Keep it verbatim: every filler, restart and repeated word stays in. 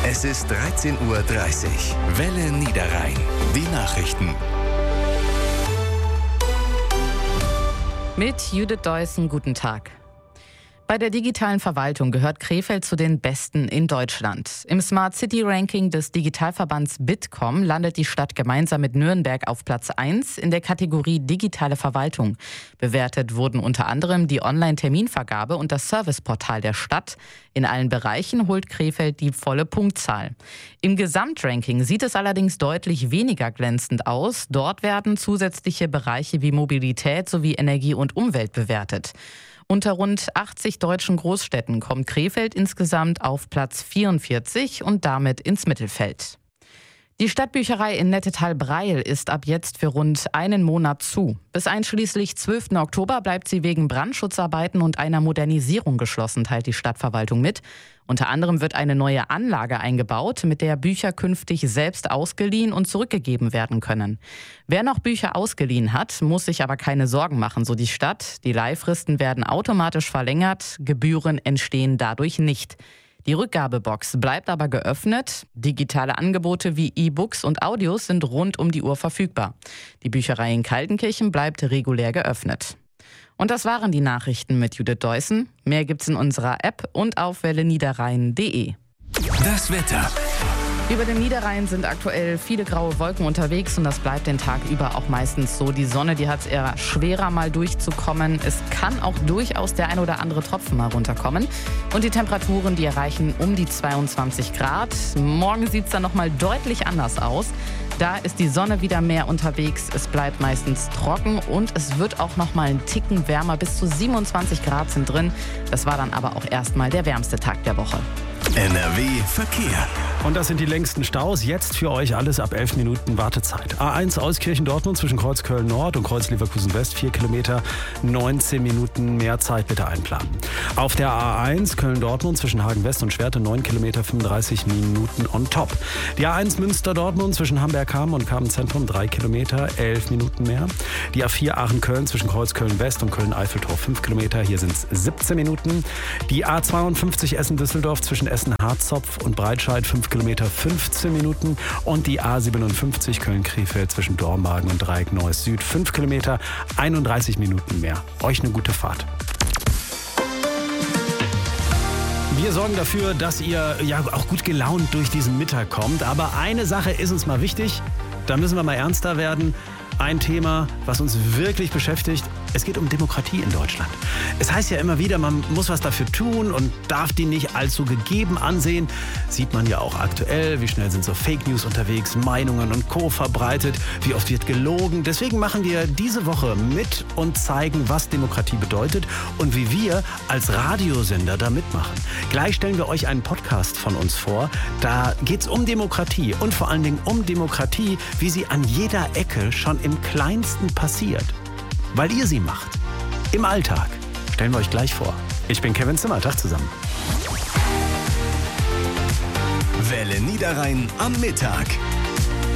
Es ist dreizehn Uhr dreißig. Welle Niederrhein. Die Nachrichten. Mit Judith Deussen, guten Tag. Bei der digitalen Verwaltung gehört Krefeld zu den Besten in Deutschland. Im Smart City Ranking des Digitalverbands Bitkom landet die Stadt gemeinsam mit Nürnberg auf Platz eins in der Kategorie Digitale Verwaltung. Bewertet wurden unter anderem die Online-Terminvergabe und das Serviceportal der Stadt. In allen Bereichen holt Krefeld die volle Punktzahl. Im Gesamtranking sieht es allerdings deutlich weniger glänzend aus. Dort werden zusätzliche Bereiche wie Mobilität sowie Energie und Umwelt bewertet. Unter rund achtzig deutschen Großstädten kommt Krefeld insgesamt auf Platz vierundvierzig und damit ins Mittelfeld. Die Stadtbücherei in Nettetal-Breil ist ab jetzt für rund einen Monat zu. Bis einschließlich zwölften Oktober bleibt sie wegen Brandschutzarbeiten und einer Modernisierung geschlossen, teilt die Stadtverwaltung mit. Unter anderem wird eine neue Anlage eingebaut, mit der Bücher künftig selbst ausgeliehen und zurückgegeben werden können. Wer noch Bücher ausgeliehen hat, muss sich aber keine Sorgen machen, so die Stadt. Die Leihfristen werden automatisch verlängert, Gebühren entstehen dadurch nicht. Die Rückgabebox bleibt aber geöffnet. Digitale Angebote wie E-Books und Audios sind rund um die Uhr verfügbar. Die Bücherei in Kaltenkirchen bleibt regulär geöffnet. Und das waren die Nachrichten mit Judith Deussen. Mehr gibt's in unserer App und auf welle niederrhein punkt de. Das Wetter. Über dem Niederrhein sind aktuell viele graue Wolken unterwegs und das bleibt den Tag über auch meistens so. Die Sonne, die hat es eher schwerer mal durchzukommen. Es kann auch durchaus der ein oder andere Tropfen mal runterkommen. Und die Temperaturen, die erreichen um die zweiundzwanzig Grad. Morgen sieht es dann nochmal deutlich anders aus. Da ist die Sonne wieder mehr unterwegs. Es bleibt meistens trocken und es wird auch nochmal einen Ticken wärmer. Bis zu siebenundzwanzig Grad sind drin. Das war dann aber auch erstmal der wärmste Tag der Woche. N R W Verkehr. Und das sind die längsten Staus. Jetzt für euch alles ab elf Minuten Wartezeit. A eins Euskirchen-Dortmund zwischen Kreuz Köln-Nord und Kreuz Leverkusen-West, vier Kilometer, neunzehn Minuten mehr Zeit bitte einplanen. Auf der A eins Köln-Dortmund zwischen Hagen-West und Schwerte, neun Kilometer, fünfunddreißig Minuten on top. Die A eins Münster-Dortmund zwischen Hamberg-Hamm und Kamen-Zentrum, drei Kilometer, elf Minuten mehr. Die A vier Aachen-Köln zwischen Kreuz Köln-West und Köln-Eiffeltor, fünf Kilometer, hier sind es siebzehn Minuten. Die A zweiundfünfzig Essen-Düsseldorf zwischen Essen-Harzopf und Breitscheid, fünf Kilometer, fünfzehn Minuten. Und die A siebenundfünfzig Köln-Krefeld zwischen Dormagen und Dreieck-Neuss Süd, fünf Kilometer, einunddreißig Minuten mehr. Euch eine gute Fahrt. Wir sorgen dafür, dass ihr ja auch gut gelaunt durch diesen Mittag kommt. Aber eine Sache ist uns mal wichtig, da müssen wir mal ernster werden. Ein Thema, was uns wirklich beschäftigt. Es geht um Demokratie in Deutschland. Es heißt ja immer wieder, man muss was dafür tun und darf die nicht allzu gegeben ansehen. Sieht man ja auch aktuell, wie schnell sind so Fake News unterwegs, Meinungen und Co. verbreitet, wie oft wird gelogen. Deswegen machen wir diese Woche mit und zeigen, was Demokratie bedeutet und wie wir als Radiosender da mitmachen. Gleich stellen wir euch einen Podcast von uns vor. Da geht es um Demokratie und vor allen Dingen um Demokratie, wie sie an jeder Ecke schon im Kleinsten passiert. Weil ihr sie macht. Im Alltag. Stellen wir euch gleich vor. Ich bin Kevin Zimmer. Tag zusammen. Welle Niederrhein am Mittag.